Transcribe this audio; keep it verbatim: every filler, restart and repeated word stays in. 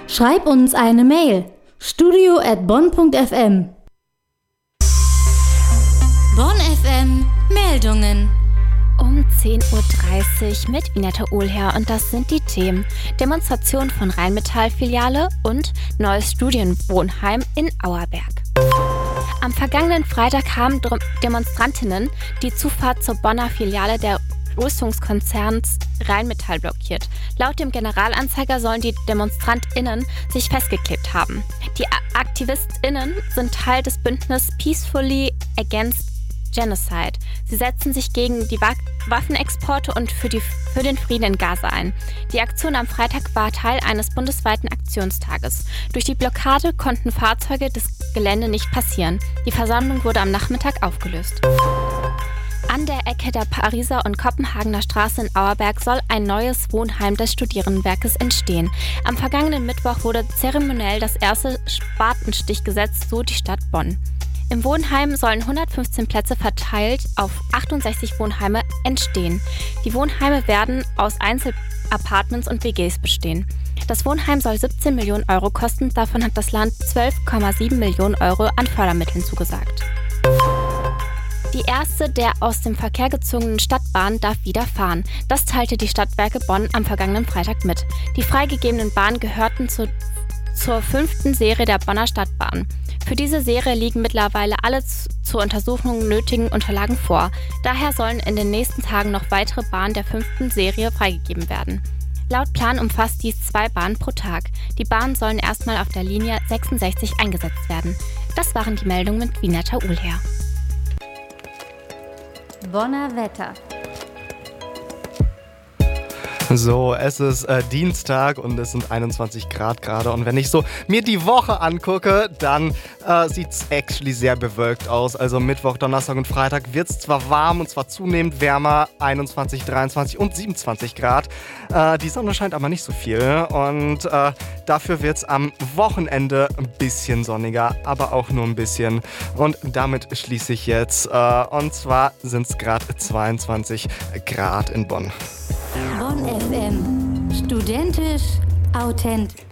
Schreib uns eine Mail. studio at bonn punkt f m. Bonn F M Meldungen. Um zehn Uhr dreißig mit Vineta Ohlher und das sind die Themen: Demonstration von Rheinmetall-Filiale und neues Studienwohnheim in Auerberg. Am vergangenen Freitag haben Demonstrantinnen die Zufahrt zur Bonner Filiale der Rüstungskonzerns Rheinmetall blockiert. Laut dem Generalanzeiger sollen die DemonstrantInnen sich festgeklebt haben. Die AktivistInnen sind Teil des Bündnisses Peacefully Against Genocide. Sie setzen sich gegen die Wa- Waffenexporte und für, die, für den Frieden in Gaza ein. Die Aktion am Freitag war Teil eines bundesweiten Aktionstages. Durch die Blockade konnten Fahrzeuge das Gelände nicht passieren. Die Versammlung wurde am Nachmittag aufgelöst. An der Ecke der Pariser und Kopenhagener Straße in Auerberg soll ein neues Wohnheim des Studierendenwerkes entstehen. Am vergangenen Mittwoch wurde zeremoniell das erste Spatenstich gesetzt, so die Stadt Bonn. Im Wohnheim sollen hundertfünfzehn Plätze verteilt auf achtundsechzig Wohnheime entstehen. Die Wohnheime werden aus Einzelapartments und W Gs bestehen. Das Wohnheim soll siebzehn Millionen Euro kosten, davon hat das Land zwölf Komma sieben Millionen Euro an Fördermitteln zugesagt. Die erste der aus dem Verkehr gezogenen Stadtbahnen darf wieder fahren. Das teilte die Stadtwerke Bonn am vergangenen Freitag mit. Die freigegebenen Bahnen gehörten zu, zur fünften Serie der Bonner Stadtbahn. Für diese Serie liegen mittlerweile alle z- zur Untersuchung nötigen Unterlagen vor. Daher sollen in den nächsten Tagen noch weitere Bahnen der fünften Serie freigegeben werden. Laut Plan umfasst dies zwei Bahnen pro Tag. Die Bahnen sollen erstmal auf der Linie sechsundsechzig eingesetzt werden. Das waren die Meldungen mit Vineta Ohlher. Bonner Wetter. So, es ist äh, Dienstag und es sind einundzwanzig Grad gerade. Und wenn ich so mir die Woche angucke, dann äh, sieht es actually sehr bewölkt aus. Also Mittwoch, Donnerstag und Freitag wird es zwar warm und zwar zunehmend wärmer, einundzwanzig, dreiundzwanzig und siebenundzwanzig Grad. Äh, die Sonne scheint aber nicht so viel und äh, dafür wird es am Wochenende ein bisschen sonniger, aber auch nur ein bisschen. Und damit schließe ich jetzt. Äh, und zwar sind es gerade zweiundzwanzig Grad in Bonn. Bonn F M. Studentisch, authentisch.